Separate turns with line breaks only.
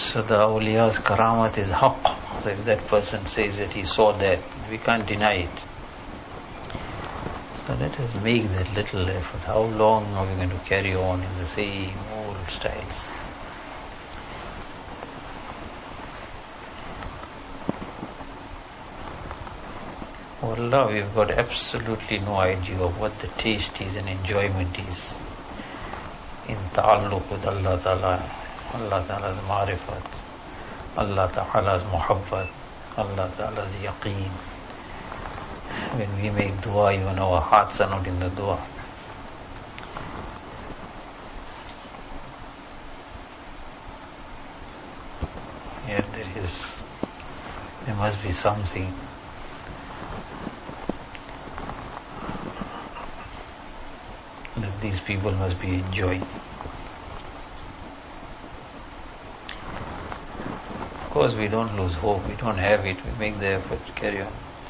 So the awliya's karamat is haqq. So if that person says that he saw that, we can't deny it. So let us make that little effort. How long are we going to carry on in the same old styles? Wallah, we've got absolutely no idea of what the taste is and enjoyment is in ta'alluq with Allah Ta'ala, Allah Ta'ala's ma'rifat, Allah Ta'ala's muhabbat, Allah Ta'ala's yaqeen. When we make dua, even our hearts are not in the dua. Yeah, there must be something. That these people must be enjoying. Of course, we don't lose hope. We don't have it. We make the effort to carry on.